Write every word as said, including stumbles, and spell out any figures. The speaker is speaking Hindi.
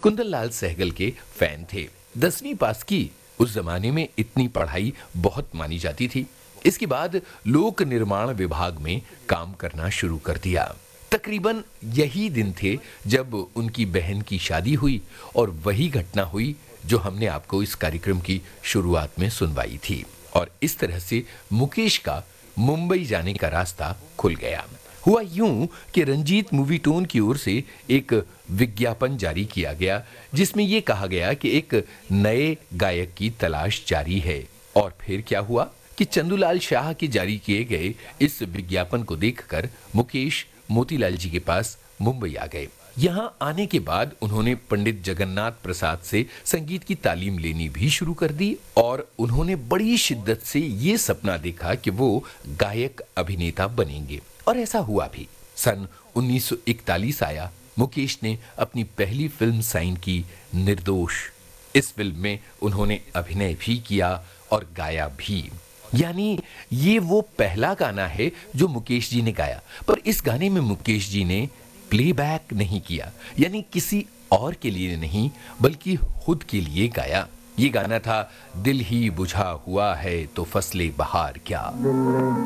कुंदन लाल सहगल के फैन थे। दसवीं पास की। उस जमाने में इतनी पढ़ाई बहुत मानी जाती थी। इसके बाद लोक निर्माण विभाग में काम करना शुरू कर दिया। तकरीबन यही दिन थे जब उनकी बहन की शादी हुई और वही घटना हुई जो हमने आपको इस कार्यक्रम की शुरुआत में सुनवाई थी। और इस तरह से मुकेश का मुंबई जाने का रास्ता खुल गया। हुआ यूं कि रंजीत मूवी टोन की ओर से एक विज्ञापन जारी किया गया जिसमें यह कहा गया कि एक नए गायक की तलाश जारी है। और फिर क्या हुआ कि चंदूलाल शाह के जारी किए गए इस विज्ञापन को देखकर मुकेश मोतीलाल जी के पास मुंबई आ गए। यहाँ आने के बाद उन्होंने पंडित जगन्नाथ प्रसाद से संगीत की तालीम लेनी भी शुरू कर दी और उन्होंने बड़ी शिद्दत से ये सपना देखा कि वो गायक अभिनेता बनेंगे। और ऐसा हुआ भी। सन उन्नीस सौ इकतालीस आया। मुकेश ने अपनी पहली फिल्म साइन की, निर्दोष। इस फिल्म में उन्होंने अभिनय भी किया और गाया भी। यानी ये वो पहला गाना है जो मुकेश जी ने गाया। पर इस गाने में मुकेश जी ने प्लेबैक नहीं किया, यानी किसी और के लिए नहीं बल्कि खुद के लिए गाया। ये गाना था दिल ही बुझा हुआ है तो फसले बहार क्या। दिल